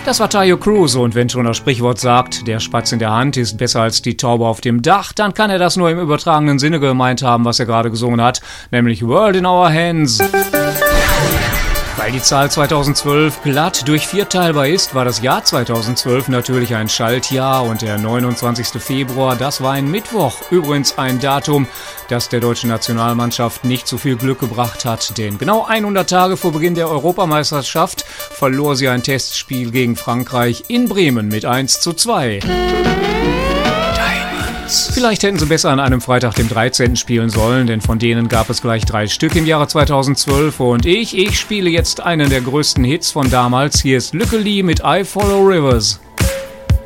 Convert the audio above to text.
Das war Taio Cruz und wenn schon das Sprichwort sagt, der Spatz in der Hand ist besser als die Taube auf dem Dach, dann kann er das nur im übertragenen Sinne gemeint haben, was er gerade gesungen hat, nämlich World in Our Hands. Weil die Zahl 2012 glatt durch 4 teilbar ist, war das Jahr 2012 natürlich ein Schaltjahr und der 29. Februar, das war ein Mittwoch. Übrigens ein Datum, das der deutschen Nationalmannschaft nicht so viel Glück gebracht hat, denn genau 100 Tage vor Beginn der Europameisterschaft verlor sie ein Testspiel gegen Frankreich in Bremen mit 1:2. Vielleicht hätten sie besser an einem Freitag, dem 13. spielen sollen, denn von denen gab es gleich 3 Stück im Jahre 2012 und ich spiele jetzt einen der größten Hits von damals. Hier ist Lücke Lee mit I Follow Rivers.